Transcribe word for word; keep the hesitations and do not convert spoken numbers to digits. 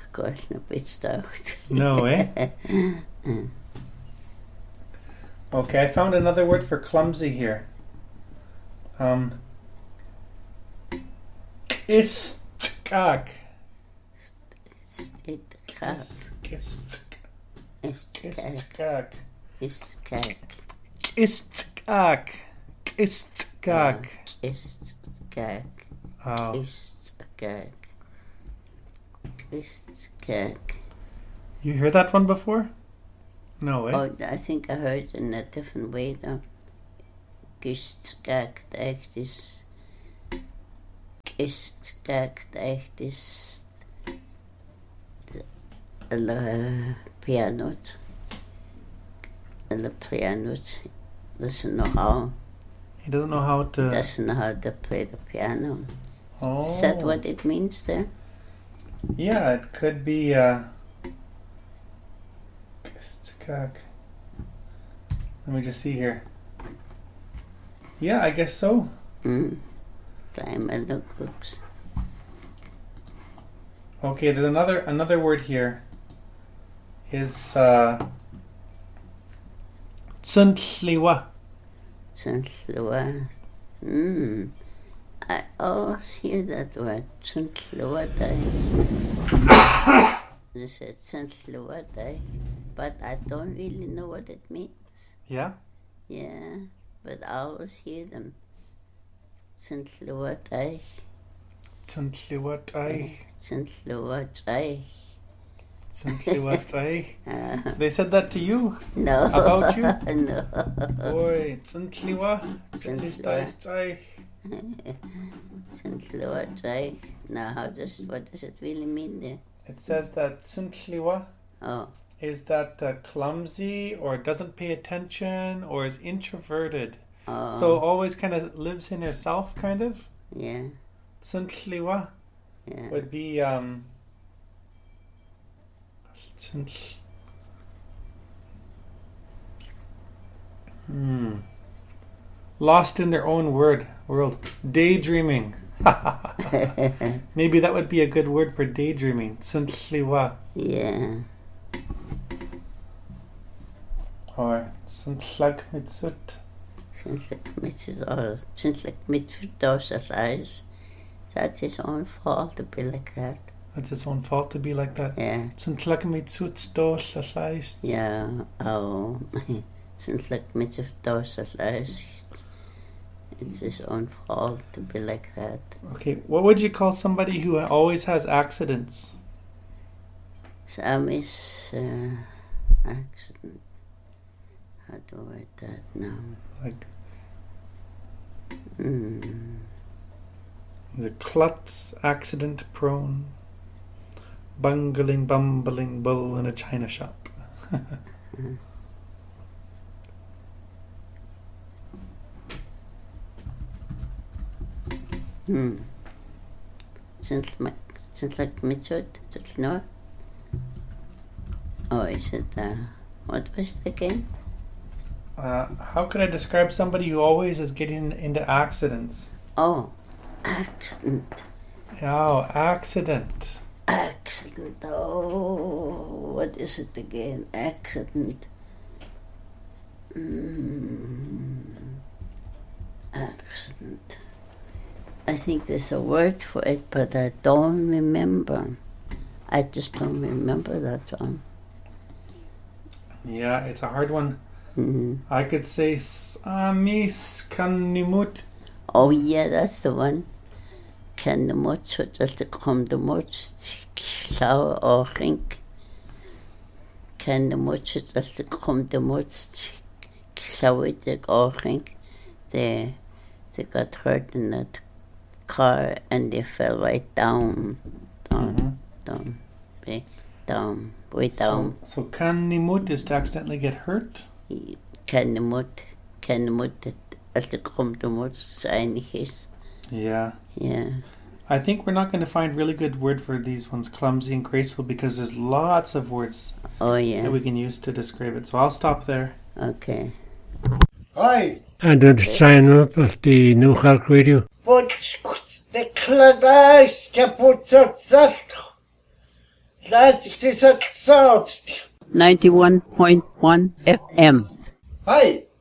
gosh, no bit stout. No, eh? Okay, I found another word for clumsy here. Um, istkak. Istkak. Istkak. Istkak. Istkak. Istkak. Istkak. Oh. Istkak. Istkak. You heard that one before? No, eh? Oh, I think I heard in a different way though. Istkak, echt is. Istkak, echt is. The piano. The piano doesn't know how. He doesn't know how to... Doesn't know how to play the piano. Oh. Is that what it means there? Yeah, it could be, uh... Let me just see here. Yeah, I guess so. Mm. Time and the cooks. Okay, there's another another word here. Is uh Tsuntliwa. Tsuntliwa. Hmm. I always hear that word. Tsuntliwa. They said Tsuntliwa, but I don't really know what it means. Yeah? Yeah, but I always hear them. Tsuntliwa. Tsuntliwa. Tsuntliwa. Tsuntliwa. They said that to you? No. About you? No. Boy, Tsuntliwa. Tsuntliwa. Tsuntliwa. Now, how does, what does it really mean there? It says that Tsuntliwa oh. is that uh, clumsy or doesn't pay attention or is introverted. Oh. So always kind of lives in herself, kind of. Yeah. Tsuntliwa yeah. would be um. Hmm. Lost in their own word world. Daydreaming. Maybe that would be a good word for daydreaming. Tsuntliwa. Yeah. Or Tsuntlag Mitsut. Tsuntlag Mitsut or Tsuntlag Mitsut does eyes. That's his own fault to be like that. That's its own fault to be like that. Yeah. Tsuntlag Mitsut does eyes. Yeah. Oh. Tsuntlag Mitsut does eyes. It's his own fault to be like that. Okay, what would you call somebody who always has accidents? Some is uh, accident. How do I write that now? Like mm. the klutz, accident prone, bungling, bumbling bull in a china shop. mm. Hmm. Tsuntlag Mitsut, no? Oh, is it, uh, what was it again? Uh, how could I describe somebody who always is getting into accidents? Oh, accident. Oh, accident. Accident. Oh, what is it again? Accident. Mm. Accident. I think there's a word for it, but I don't remember. I just don't remember that one. Yeah, it's a hard one. Mm-hmm. I could say Samis Kanimut. Oh yeah, that's the one. Kanimut, so just to come the much flower or think. Kanimut, so just to come the much flower or think. They they got hurt in that car and they fell right down, down, mm-hmm. down, way down, way down. So, so Kanimut is to accidentally get hurt? Kanimut, Kanimut, as the komdumut, so eigentlich Yeah. Yeah. I think we're not going to find really good word for these ones, clumsy and graceful, because there's lots of words oh, yeah. that we can use to describe it. So I'll stop there. Okay. Hi. And then sign up at the New Halk Radio. But the Cladash Kaput ninety-one point one F M. Hi.